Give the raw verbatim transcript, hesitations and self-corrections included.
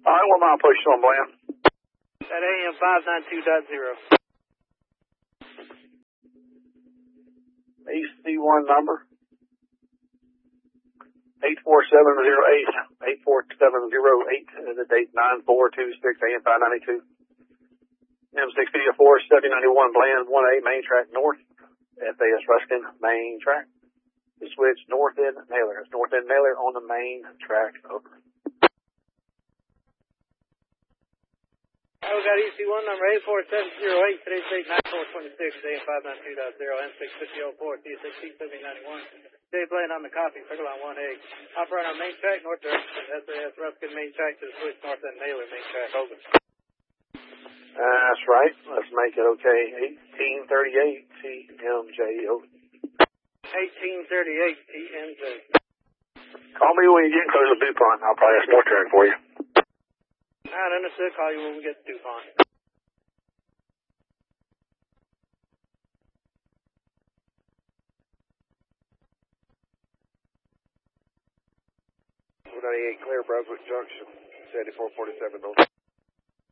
All right, what mile push on Bland? At A M five nine two dot zero. E C one number? eight four seven zero eight. eight four seven zero eight. And the date nine four two six A M five ninety-two. M six B four seven ninety-one Bland one A main track north. F A S Ruskin main track. The switch north end Naylor. It's north end Naylor on the main track. Over. I got E C one number eight four seven zero eight. Today's date nine four twenty-six. A M five ninety-two dot zero. M six fifty oh four. T six T seven ninety-one. Dave Bland on the copy. Circle line one A. Operator on main track north direction. F A S Ruskin main track to the switch north end Naylor main track. Over. That's right. Let's make it okay. eighteen thirty-eight T M J. Over. eighteen thirty-eight T M J. Call me when you get close to DuPont. I'll probably have some more track for you. All right, understood. Call you when we get to DuPont. two ninety-eight Clear, Brunswick Junction, seventy-four forty-seven.